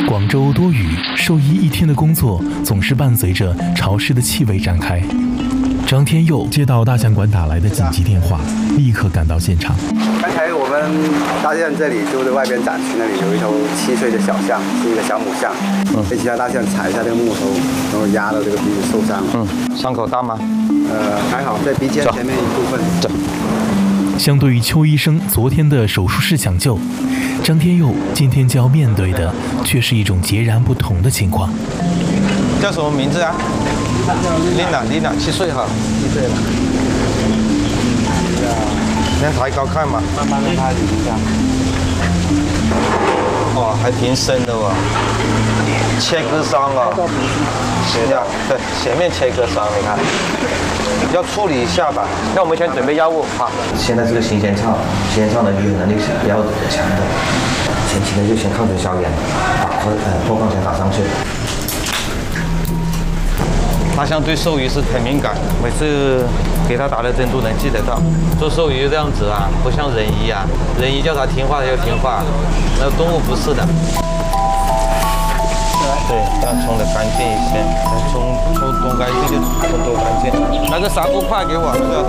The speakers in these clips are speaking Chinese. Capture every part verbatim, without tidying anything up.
广州多雨，兽医一天的工作总是伴随着潮湿的气味展开。张天佑接到大象馆打来的紧急电话，立刻赶到现场。 刚才我们大象这里就是外边展区那里有一头七岁的小象，是一个小母象，嗯，被其他大象踩一下这个木头，然后压到这个鼻子受伤了。 嗯，伤口大吗？ 呃，还好，在鼻尖前面一部分。 走。 相对于邱医生昨天的手术室抢救，张天佑今天就要面对的却是一种截然不同的情况。 叫什么名字啊？琳娜，琳娜，七岁哈， 七岁了。 先抬高看嘛， 慢慢让它移一下。 哇，还挺深的哇，切割伤了。是呀，对，前面切割伤，你看，要处理一下吧。那我们先准备药物哈。现在这个新鲜草，新鲜草的愈合能力是比较强的。前期呢就先抗生消炎，把呃播放先打上去。大象对兽医是很敏感，每次给他打的针都能记得到。做兽医这样子啊，不像人医啊，人医叫他听话他就听话，那动物不是的。对，要冲得干净一些，冲冲多干净就冲多干净。那个纱布块给我，那个。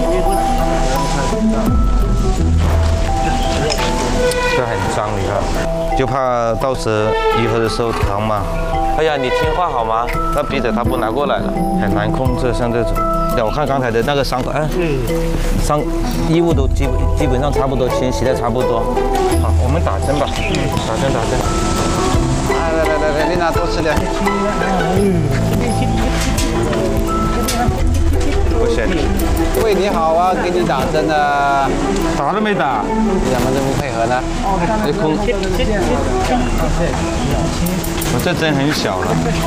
这很脏，你看，就怕到时愈合的时候疼嘛。哎呀，你听话好吗？那鼻子他不拿过来了，很难控制，像这种。对，我看刚才的那个伤口，哎，伤衣物都基本基本上差不多清洗的差不多。好，我们打针吧，打针打针。来来来来来，琳娜多吃点。不行， 为你好啊，给你打针啊。 打都没打， 你怎么这么配合呢？ 这空，我这针很小了。